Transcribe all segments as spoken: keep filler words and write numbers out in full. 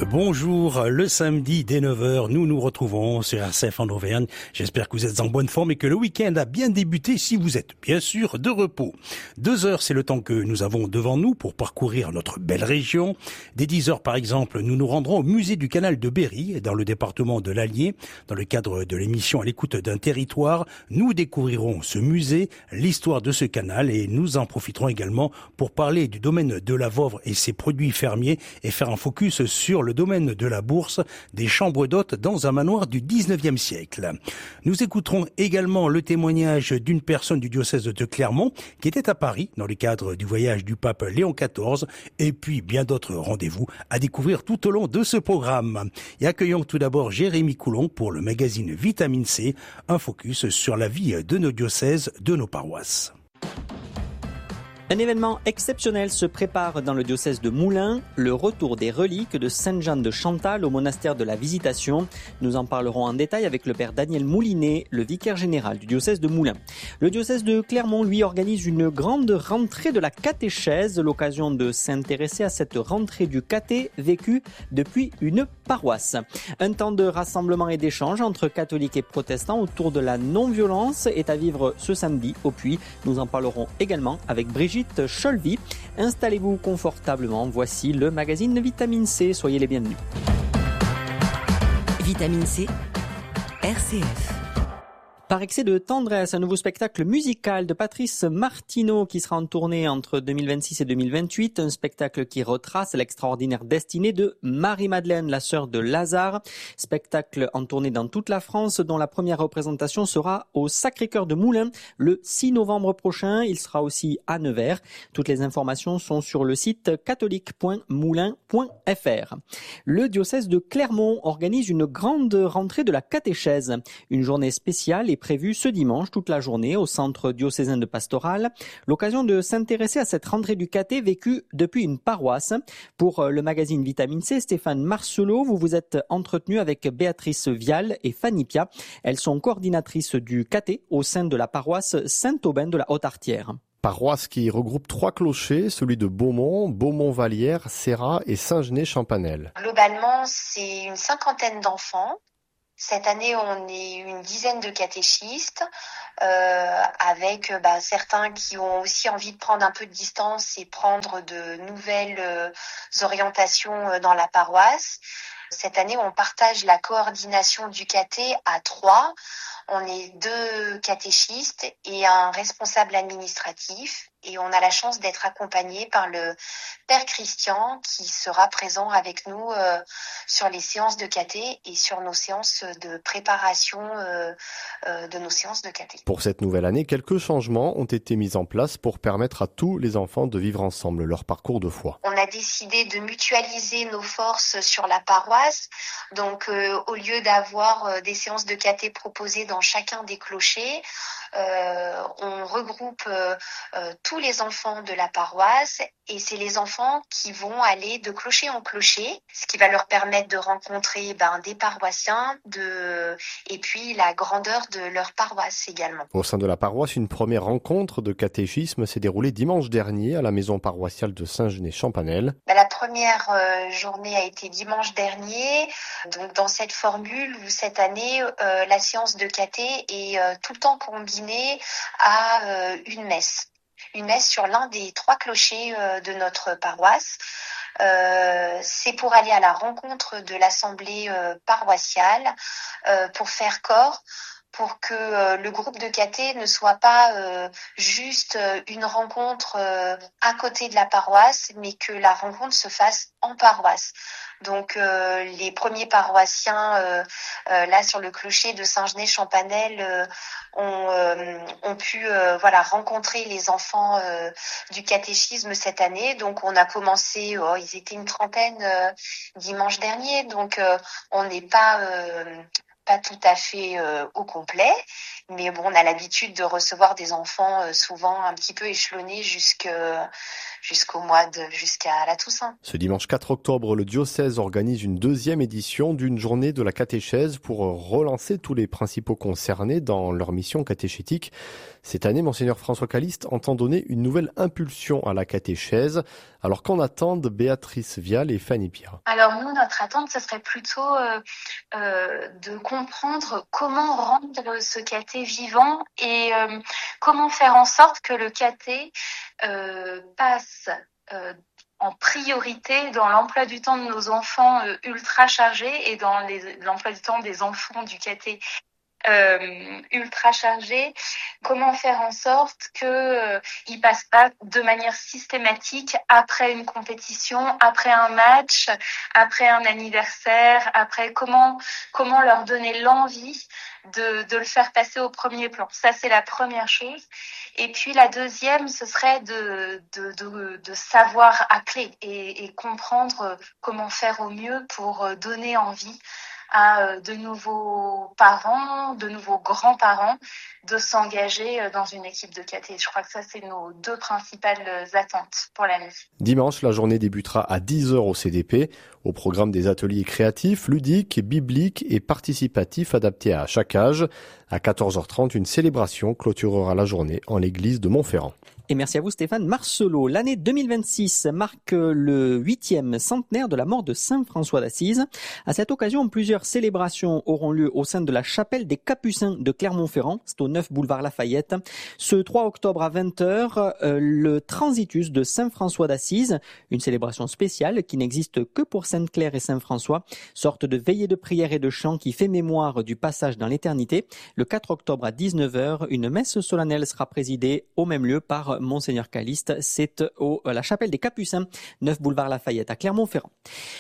Bonjour, le samedi dès neuf heures, nous nous retrouvons sur R C F en Auvergne. J'espère que vous êtes en bonne forme et que le week-end a bien débuté si vous êtes bien sûr de repos. Deux heures, c'est le temps que nous avons devant nous pour parcourir notre belle région. Dès dix heures par exemple, nous nous rendrons au musée du canal de Berry, dans le département de l'Allier. Dans le cadre de l'émission À l'écoute d'un territoire, nous découvrirons ce musée, l'histoire de ce canal et nous en profiterons également pour parler du domaine de la Vouvre et ses produits fermiers et faire un focus sur le domaine de la bourse des chambres d'hôtes dans un manoir du dix-neuvième siècle. Nous écouterons également le témoignage d'une personne du diocèse de Clermont qui était à Paris dans le cadre du voyage du pape Léon quatorze et puis bien d'autres rendez-vous à découvrir tout au long de ce programme. Et accueillons tout d'abord Jérémy Coulon pour le magazine Vitamine C, un focus sur la vie de nos diocèses, de nos paroisses. Un événement exceptionnel se prépare dans le diocèse de Moulins, le retour des reliques de Sainte Jeanne de Chantal au monastère de la Visitation. Nous en parlerons en détail avec le père Daniel Moulinet, le vicaire général du diocèse de Moulins. Le diocèse de Clermont, lui, organise une grande rentrée de la catéchèse, l'occasion de s'intéresser à cette rentrée du caté vécue depuis une paroisse. Un temps de rassemblement et d'échange entre catholiques et protestants autour de la non-violence est à vivre ce samedi au Puy. Nous en parlerons également avec Brigitte Cholvy. Installez-vous confortablement, voici le magazine Vitamine C, soyez les bienvenus. Vitamine C, R C F. Par excès de tendresse, un nouveau spectacle musical de Patrice Martineau qui sera en tournée entre deux mille vingt-six et deux mille vingt-huit. Un spectacle qui retrace l'extraordinaire destinée de Marie-Madeleine, la sœur de Lazare. Spectacle en tournée dans toute la France dont la première représentation sera au Sacré-Cœur de Moulins le six novembre prochain. Il sera aussi à Nevers. Toutes les informations sont sur le site catholique point moulins point f r. Le diocèse de Clermont organise une grande rentrée de la catéchèse. Une journée spéciale est prévu ce dimanche toute la journée au centre diocésain de pastoral. L'occasion de s'intéresser à cette rentrée du caté vécue depuis une paroisse. Pour le magazine Vitamine C, Stéphane Marcelot, vous vous êtes entretenu avec Béatrice Vial et Fanny Pia. Elles sont coordinatrices du caté au sein de la paroisse Saint-Aubin de la Haute-Artière. Paroisse qui regroupe trois clochers, celui de Beaumont, Beaumont-Vallière, Serrat et Saint-Genès-Champanel. Globalement, c'est une cinquantaine d'enfants. Cette année, on est une dizaine de catéchistes, euh, avec bah, certains qui ont aussi envie de prendre un peu de distance et prendre de nouvelles euh, orientations dans la paroisse. Cette année, on partage la coordination du caté à trois. On est deux catéchistes et un responsable administratif. Et on a la chance d'être accompagné par le Père Christian qui sera présent avec nous euh, sur les séances de caté et sur nos séances de préparation euh, euh, de nos séances de caté. Pour cette nouvelle année, quelques changements ont été mis en place pour permettre à tous les enfants de vivre ensemble leur parcours de foi. On a décidé de mutualiser nos forces sur la paroisse. Donc euh, au lieu d'avoir euh, des séances de caté proposées dans chacun des clochers, euh, on regroupe euh, euh, tous les enfants de la paroisse et c'est les enfants qui vont aller de clocher en clocher, ce qui va leur permettre de rencontrer ben, des paroissiens de... et puis la grandeur de leur paroisse également. Au sein de la paroisse, une première rencontre de catéchisme s'est déroulée dimanche dernier à la maison paroissiale de Saint-Genès-Champanel. Ben, la première euh, journée a été dimanche dernier. Donc dans cette formule où cette année, euh, la séance de caté est euh, tout le temps combinée à euh, une messe. Une messe sur l'un des trois clochers euh, de notre paroisse. Euh, c'est pour aller à la rencontre de l'assemblée euh, paroissiale, euh, pour faire corps, pour que euh, le groupe de caté ne soit pas euh, juste euh, une rencontre euh, à côté de la paroisse, mais que la rencontre se fasse en paroisse. Donc euh, les premiers paroissiens euh, euh, là sur le clocher de Saint-Genès-Champanel euh, ont, euh, ont pu euh, voilà rencontrer les enfants euh, du catéchisme cette année. Donc on a commencé, oh, ils étaient une trentaine euh, dimanche dernier, donc euh, on n'est pas euh, pas tout à fait euh, au complet, Mais bon, on a l'habitude de recevoir des enfants euh, souvent un petit peu échelonnés jusque, jusqu'au mois de, jusqu'à la Toussaint. Ce dimanche quatre octobre, le diocèse organise une deuxième édition d'une journée de la catéchèse pour relancer tous les principaux concernés dans leur mission catéchétique. Cette année, Monseigneur François Calliste entend donner une nouvelle impulsion à la catéchèse. Alors qu'en attendent Béatrice Vial et Fanny Pierre? Alors nous, notre attente, ce serait plutôt euh, euh, de comprendre comment rendre ce caté vivant et euh, comment faire en sorte que le caté euh, passe euh, en priorité dans l'emploi du temps de nos enfants euh, ultra chargés et dans les, l'emploi du temps des enfants du caté Euh, ultra chargé, comment faire en sorte que euh, ils passent pas de manière systématique après une compétition, après un match, après un anniversaire, après comment comment leur donner l'envie de de le faire passer au premier plan. Ça c'est la première chose. Et puis la deuxième, ce serait de de de, de savoir appeler et, et comprendre comment faire au mieux pour donner envie à de nouveaux parents, de nouveaux grands-parents, de s'engager dans une équipe de caté. Je crois que ça, c'est nos deux principales attentes pour l'année. Dimanche, la journée débutera à dix heures au C D P. Au programme des ateliers créatifs, ludiques, bibliques et participatifs adaptés à chaque âge. À quatorze heures trente, une célébration clôturera la journée en l'église de Montferrand. Et merci à vous Stéphane Marcelot. L'année deux mille vingt-six marque le huitième centenaire de la mort de Saint François d'Assise. À cette occasion, plusieurs célébrations auront lieu au sein de la chapelle des Capucins de Clermont-Ferrand. C'est au neuf boulevard Lafayette. Ce trois octobre à vingt heures, euh, le Transitus de Saint François d'Assise, une célébration spéciale qui n'existe que pour Sainte-Claire et Saint-François, sorte de veillée de prière et de chant qui fait mémoire du passage dans l'éternité. Le quatre octobre à dix-neuf heures, une messe solennelle sera présidée au même lieu par Monseigneur Calliste. C'est au, à la chapelle des Capucins, neuf boulevard Lafayette à Clermont-Ferrand.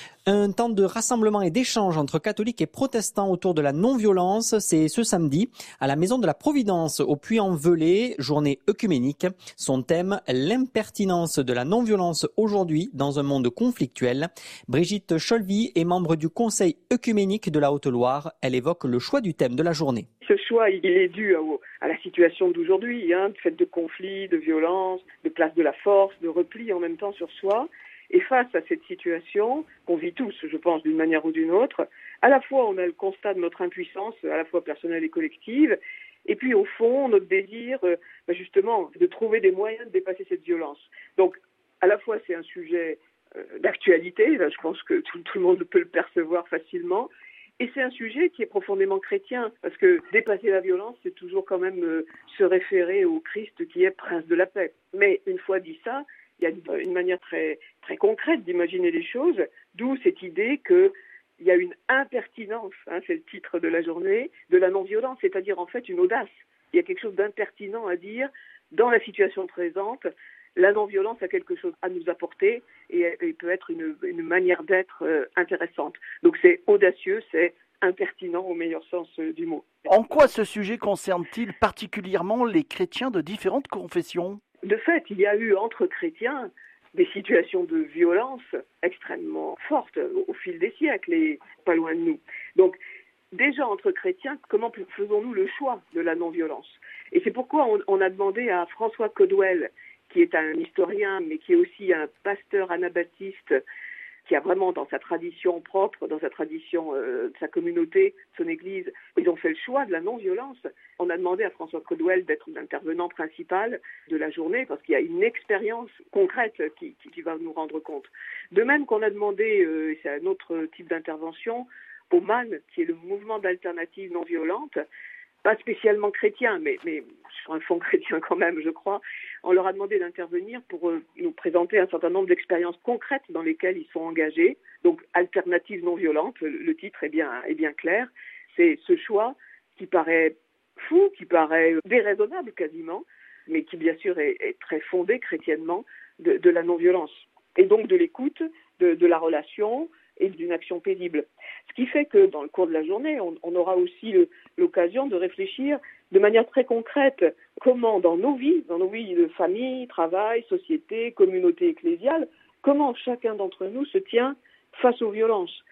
Un temps de rassemblement et d'échange entre catholiques et protestants autour de la non-violence, c'est ce samedi à la Maison de la Providence au Puy-en-Velay, journée œcuménique. Son thème, l'impertinence de la non-violence aujourd'hui dans un monde conflictuel. Brigitte Cholvy est membre du Conseil œcuménique de la Haute-Loire. Elle évoque le choix du thème de la journée. Ce choix, il est dû à la situation d'aujourd'hui, hein, fait de conflits, de violences, de place de la force, de repli en même temps sur soi. Et face à cette situation, qu'on vit tous, je pense, d'une manière ou d'une autre, à la fois on a le constat de notre impuissance, à la fois personnelle et collective, et puis au fond, notre désir, euh, justement, de trouver des moyens de dépasser cette violence. Donc, à la fois c'est un sujet euh, d'actualité, là, je pense que tout, tout le monde peut le percevoir facilement, et c'est un sujet qui est profondément chrétien, parce que dépasser la violence, c'est toujours quand même euh, se référer au Christ qui est prince de la paix. Mais une fois dit ça, il y a une manière très, très concrète d'imaginer les choses, d'où cette idée qu'il y a une impertinence, hein, c'est le titre de la journée, de la non-violence, c'est-à-dire en fait une audace. Il y a quelque chose d'impertinent à dire dans la situation présente. La non-violence a quelque chose à nous apporter et, et peut être une, une manière d'être euh, intéressante. Donc c'est audacieux, c'est impertinent au meilleur sens euh, du mot. En quoi ce sujet concerne-t-il particulièrement les chrétiens de différentes confessions ? De fait, il y a eu entre chrétiens des situations de violence extrêmement fortes au fil des siècles et pas loin de nous. Donc, déjà entre chrétiens, comment faisons-nous le choix de la non-violence ? Et c'est pourquoi on, on a demandé à François Codwell, qui est un historien, mais qui est aussi un pasteur anabaptiste, qui a vraiment dans sa tradition propre, dans sa tradition euh, de sa communauté, son église, ils ont fait le choix de la non-violence. On a demandé à François Codwell d'être l'intervenant principal de la journée parce qu'il y a une expérience concrète qui, qui, qui va nous rendre compte. De même qu'on a demandé, euh, c'est un autre type d'intervention, au M A N, qui est le mouvement d'alternative non violente, pas spécialement chrétien, mais, mais sur un fond chrétien quand même, je crois. On leur a demandé d'intervenir pour euh, nous présenter un certain nombre d'expériences concrètes dans lesquelles ils sont engagés. Donc, alternative non violente, le, le titre est bien, est bien clair. C'est ce choix qui paraît fou, qui paraît déraisonnable quasiment, mais qui bien sûr est, est très fondé chrétiennement de, de la non-violence. Et donc de l'écoute, de, de la relation et d'une action paisible. Ce qui fait que dans le cours de la journée, on, on aura aussi le, l'occasion de réfléchir de manière très concrète comment dans nos vies, dans nos vies de famille, travail, société, communauté ecclésiale, comment chacun d'entre nous se tient face aux violences.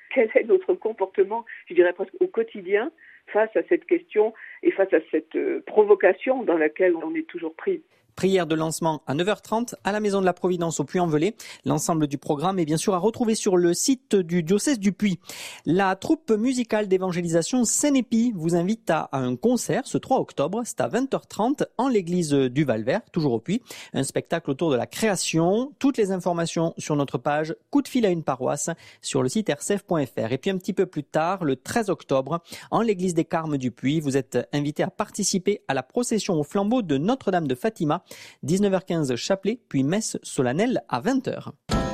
quel est notre comportement, je dirais presque au quotidien, face à cette question et face à cette euh, provocation dans laquelle on est toujours pris. Prière de lancement à neuf heures trente à la Maison de la Providence au Puy-en-Velay. L'ensemble du programme est bien sûr à retrouver sur le site du diocèse du Puy. La troupe musicale d'évangélisation Saint-Épi vous invite à un concert ce trois octobre. C'est à vingt heures trente en l'église du Val-Vert, toujours au Puy. Un spectacle autour de la création. Toutes les informations sur notre page Coup de fil à une paroisse sur le site r c f point f r. Et puis un petit peu plus tard, le treize octobre, en l'église des Carmes du Puy, vous êtes invité à participer à la procession au flambeau de Notre-Dame de Fatima. dix-neuf heures quinze chapelet, puis messe solennelle à vingt heures.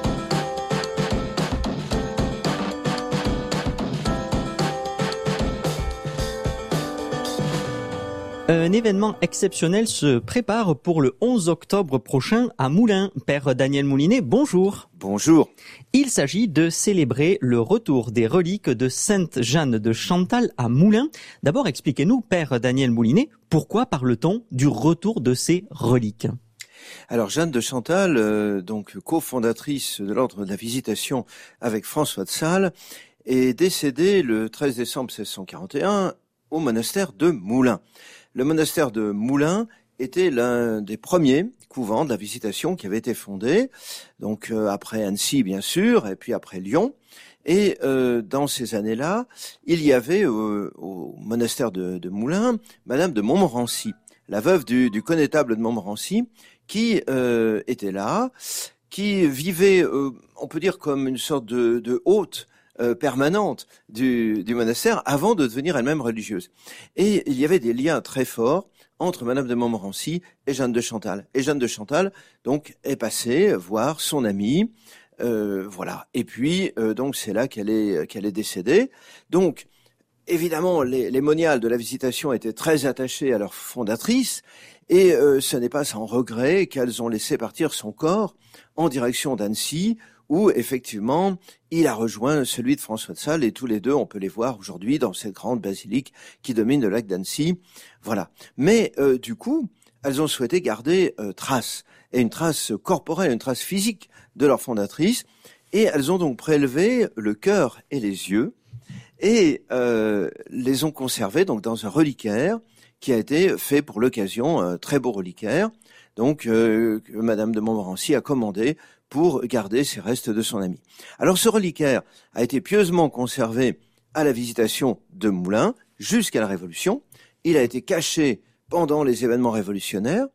Un événement exceptionnel se prépare pour le onze octobre prochain à Moulins. Père Daniel Moulinet, bonjour. Bonjour. Il s'agit de célébrer le retour des reliques de Sainte Jeanne de Chantal à Moulins. D'abord, expliquez-nous, Père Daniel Moulinet, pourquoi parle-t-on du retour de ces reliques ? Alors Jeanne de Chantal, euh, donc cofondatrice de l'ordre de la Visitation avec François de Sales, est décédée le treize décembre mille sept cent quarante et un au monastère de Moulins. Le monastère de Moulins était l'un des premiers couvents de la Visitation qui avait été fondé, donc euh, après Annecy bien sûr, et puis après Lyon. Et euh, dans ces années-là, il y avait euh, au monastère de, de Moulins Madame de Montmorency, la veuve du, du connétable de Montmorency, qui euh, était là, qui vivait, euh, on peut dire, comme une sorte de, de hôte euh, permanente du, du monastère avant de devenir elle-même religieuse. Et il y avait des liens très forts entre Madame de Montmorency et Jeanne de Chantal. Et Jeanne de Chantal, donc, est passée voir son amie, euh, voilà. Et puis, euh, donc, c'est là qu'elle est qu'elle est décédée. Donc, évidemment, les, les moniales de la Visitation étaient très attachées à leur fondatrice. Et euh, ce n'est pas sans regret qu'elles ont laissé partir son corps en direction d'Annecy, où effectivement il a rejoint celui de François de Sales, et tous les deux on peut les voir aujourd'hui dans cette grande basilique qui domine le lac d'Annecy. Voilà. Mais euh, du coup, elles ont souhaité garder euh, trace, et une trace corporelle, une trace physique de leur fondatrice, et elles ont donc prélevé le cœur et les yeux, et euh, les ont conservés donc dans un reliquaire qui a été fait pour l'occasion, un très beau reliquaire, donc euh, que Madame de Montmorency a commandé pour garder ces restes de son amie. Alors ce reliquaire a été pieusement conservé à la Visitation de Moulins jusqu'à la Révolution. Il a été caché pendant les événements révolutionnaires.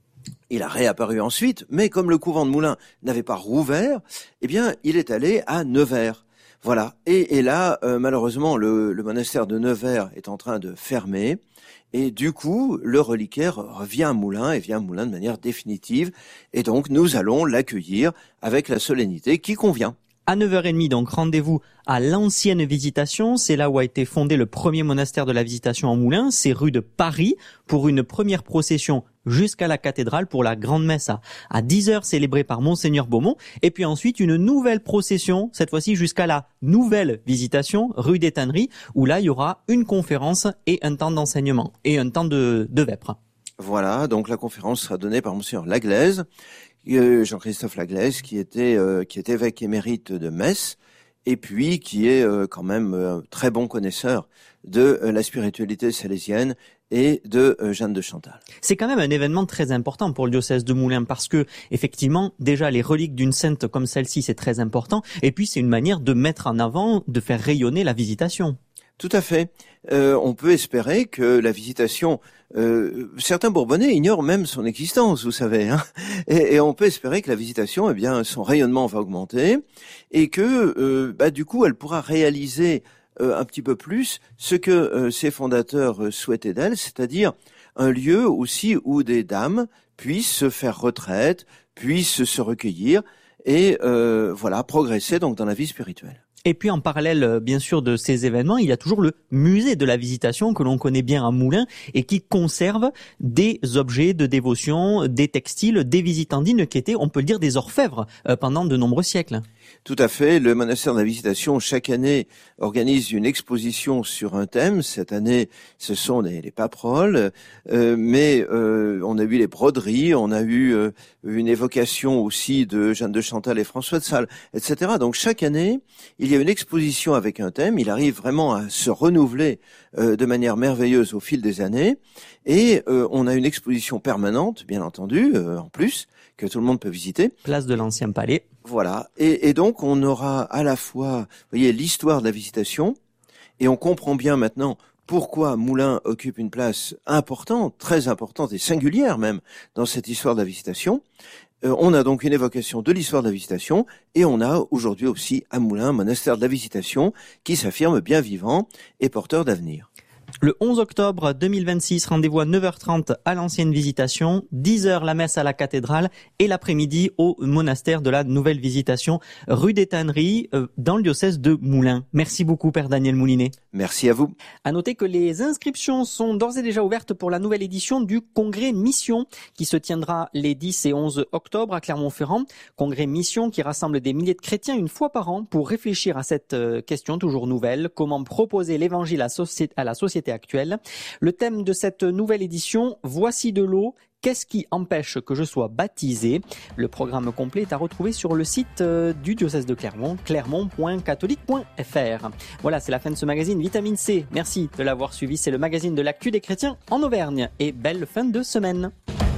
Il a réapparu ensuite, mais comme le couvent de Moulins n'avait pas rouvert, eh bien il est allé à Nevers. Voilà. Et, et là, euh, malheureusement, le, le monastère de Nevers est en train de fermer. Et du coup, le reliquaire revient à Moulins et vient à Moulins de manière définitive. Et donc, nous allons l'accueillir avec la solennité qui convient. À neuf heures trente, donc, rendez-vous à l'ancienne Visitation. C'est là où a été fondé le premier monastère de la Visitation en Moulins. C'est rue de Paris pour une première procession jusqu'à la cathédrale pour la grande messe à, à dix heures célébrée par Monseigneur Beaumont. Et puis ensuite, une nouvelle procession, cette fois-ci jusqu'à la nouvelle Visitation, rue des Tanneries, où là, il y aura une conférence et un temps d'enseignement et un temps de, de vêpres. Voilà, donc la conférence sera donnée par Monseigneur Laglaise, euh, Jean-Christophe Laglaise, qui était, euh, qui est évêque émérite de Metz, et puis qui est euh, quand même un très bon connaisseur de euh, la spiritualité salésienne et de euh, Jeanne de Chantal. C'est quand même un événement très important pour le diocèse de Moulins parce que, effectivement, déjà les reliques d'une sainte comme celle-ci, c'est très important. Et puis, c'est une manière de mettre en avant, de faire rayonner la Visitation. Tout à fait. Euh, on peut espérer que la Visitation, euh, certains Bourbonnais ignorent même son existence, vous savez, hein, et, et on peut espérer que la Visitation, eh bien, son rayonnement va augmenter et que, euh, bah, du coup, elle pourra réaliser euh, un petit peu plus ce que euh, ses fondateurs euh, souhaitaient d'elle, c'est-à-dire un lieu aussi où des dames puissent se faire retraite, puissent se recueillir et euh, voilà, progresser donc dans la vie spirituelle. Et puis en parallèle, bien sûr, de ces événements, il y a toujours le musée de la Visitation que l'on connaît bien à Moulins et qui conserve des objets de dévotion, des textiles, des visitandines qui étaient, on peut le dire, des orfèvres pendant de nombreux siècles. Tout à fait. Le monastère de la Visitation, chaque année, organise une exposition sur un thème. Cette année, ce sont les, les paperoles, euh, mais euh, on a eu les broderies, on a eu euh, une évocation aussi de Jeanne de Chantal et François de Sales, et cetera. Donc chaque année, il y a une exposition avec un thème. Il arrive vraiment à se renouveler euh, de manière merveilleuse au fil des années. Et euh, on a une exposition permanente, bien entendu, euh, en plus, que tout le monde peut visiter. Place de l'Ancien Palais. Voilà. Et, et donc, on aura à la fois, vous voyez, l'histoire de la Visitation, et on comprend bien maintenant pourquoi Moulins occupe une place importante, très importante et singulière même, dans cette histoire de la Visitation. Euh, on a donc une évocation de l'histoire de la Visitation, et on a aujourd'hui aussi à Moulins un monastère de la Visitation qui s'affirme bien vivant et porteur d'avenir. Le onze octobre deux mille vingt-six, rendez-vous à neuf heures trente à l'ancienne Visitation, dix heures la messe à la cathédrale et l'après-midi au monastère de la Nouvelle Visitation, rue des Tanneries, euh, dans le diocèse de Moulins. Merci beaucoup, Père Daniel Moulinet. Merci à vous. À noter que les inscriptions sont d'ores et déjà ouvertes pour la nouvelle édition du Congrès Mission qui se tiendra les dix et onze octobre à Clermont-Ferrand. Congrès Mission qui rassemble des milliers de chrétiens une fois par an pour réfléchir à cette question toujours nouvelle, comment proposer l'évangile à la société actuelle. Le thème de cette nouvelle édition, voici de l'eau. Qu'est-ce qui empêche que je sois baptisé? Le programme complet est à retrouver sur le site du diocèse de Clermont, clermont point catholique point f r. Voilà, c'est la fin de ce magazine Vitamine C. Merci de l'avoir suivi. C'est le magazine de l'actu des chrétiens en Auvergne. Et belle fin de semaine.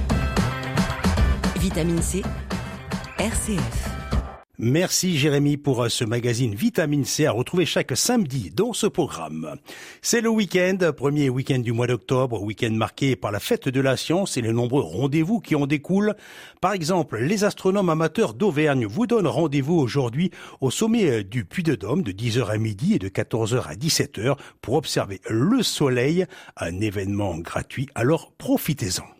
Vitamine C, R C F. Merci Jérémy pour ce magazine Vitamine C à retrouver chaque samedi dans ce programme. C'est le week-end, premier week-end du mois d'octobre, week-end marqué par la fête de la science et les nombreux rendez-vous qui en découlent. Par exemple, les astronomes amateurs d'Auvergne vous donnent rendez-vous aujourd'hui au sommet du Puy-de-Dôme de dix heures à midi et de quatorze heures à dix-sept heures pour observer le soleil, un événement gratuit, alors profitez-en.